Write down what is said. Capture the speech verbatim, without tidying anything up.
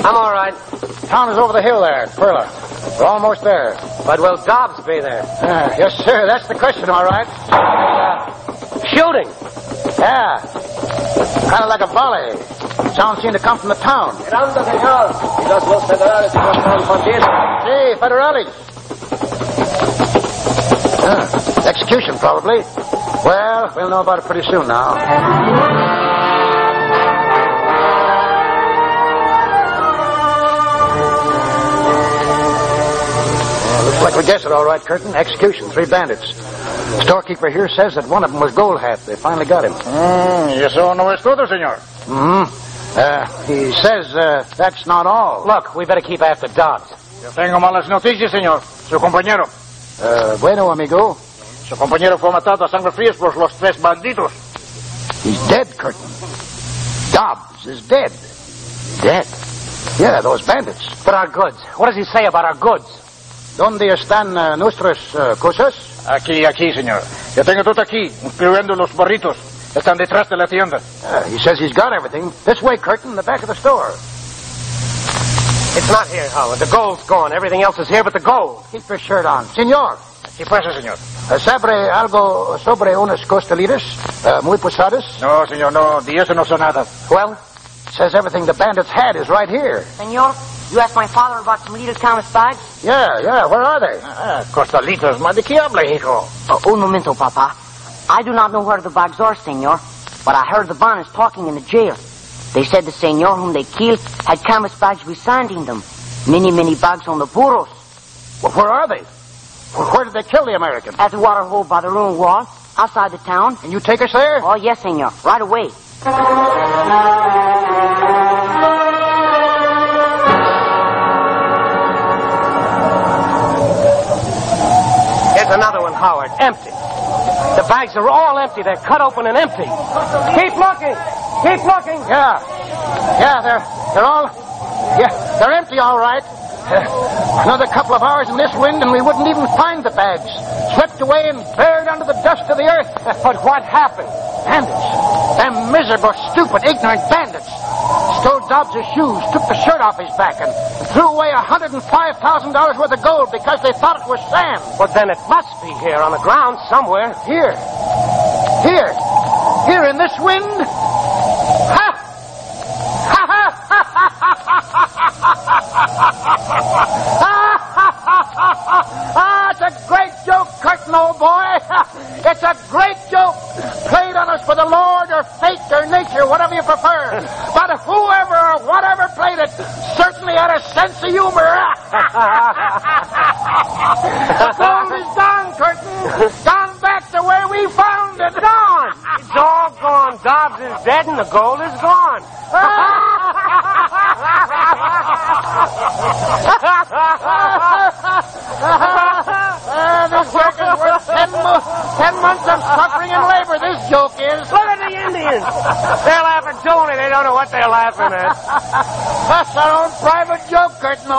I'm all right. Town is over the hill there, Perla. We're almost there. But will Dobbs be there? Uh, yes, sir. That's the question, all right. Uh, shooting. Yeah. Kind of like a volley. Sound seemed to come from the town. Miranda, señor. Y los los federales no están contiendo. Sí, federales. Uh, execution, probably. Well, we'll know about it pretty soon now. Looks like we guessed it all right, Curtin. Execution, three bandits. The storekeeper here says that one of them was Gold Hat. They finally got him. Mm, ¿Y eso no es todo, señor? Mm-hmm. Uh, he says uh, that's not all. Look, we better keep after Dobbs. Yo tengo malas noticias, señor. Su compañero. Uh, bueno, amigo. Su compañero fue matado a sangre fría por los tres bandidos. He's dead, Curtin. Dobbs is dead. Dead? Yeah, those bandits. But our goods. What does he say about our goods? ¿Dónde están uh, nuestras uh, cosas? Aquí, aquí, señor. Yo tengo todo aquí, incluyendo los barritos. Están detrás de la tienda. Uh, he says he's got everything. This way, Curtin, the back of the store. It's not here, Howard. The gold's gone. Everything else is here but the gold. Keep your shirt on. Senor. ¿Qué pasa, señor? Uh, ¿Sabe algo sobre unas costelitas uh, muy pesadas? No, señor, no. De eso no sé nada. Well? Says everything the bandits had is right here. Senor, you asked my father about some little canvas bags? Yeah, yeah. Where are they? Ah, costalitos. ¿De qué habla, hijo? Uh, un momento, Papa. I do not know where the bags are, senor. But I heard the Bonnes talking in the jail. They said the senor whom they killed had canvas bags with sand in them. Many, many bags on the burros. Well, where are they? Where, where did they kill the American? At the water hole by the ruined wall, outside the town. Can you take us there? Oh, yes, senor. Right away. Here's another one, Howard. Empty. The bags are all empty. They're cut open and empty. Keep looking. Keep looking. Yeah. Yeah, they're they're all yeah, they're empty all right. Uh, another couple of hours in this wind and we wouldn't even find the bags. Swept away and buried under the dust of the earth. But what happened? Bandits. Them miserable, stupid, ignorant bandits. Stole Dobbs' shoes, took the shirt off his back, and threw away one hundred five thousand dollars worth of gold because they thought it was sand. Well, then it must be here on the ground somewhere. Here. Here. Here in this wind. Ha! Ha ha! Ha ha ha ha! Ah, it's a great joke, Curtin, old boy. It's a great joke. Played on us for the Lord or fate or nature, whatever you prefer. But whoever or whatever played it certainly had a sense of humor. The gold is gone, Curtin. Gone back to where we found it. Gone. It's all gone. Dobbs is dead and the gold is gone. uh, this joke is worth ten, mo- ten months of suffering and labor, this joke is. Look at the Indians. They're laughing too, and they don't know what they're laughing at. That's our own private joke, Curtin.